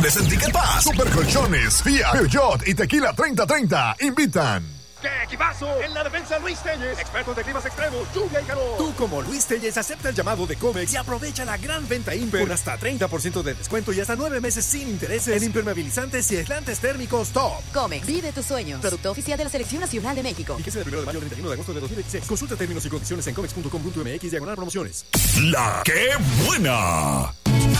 disponibles en Ticket Pass. Super Colchones, Fiat, Peugeot y Tequila 3030 invitan. ¡Qué equipazo! En la defensa, Luis Telles, expertos de climas extremos, lluvia y calor. Tú, como Luis Telles, acepta el llamado de Comex y aprovecha la gran venta Imper con hasta 30% de descuento y hasta 9 meses sin intereses en impermeabilizantes y aislantes térmicos top. Comex, vive tus sueños. Producto oficial de la Selección Nacional de México. Fíjese del 1 de mayo al 31 de agosto de 2016. Consulta términos y condiciones en comex.com.mx/promociones. La que buena.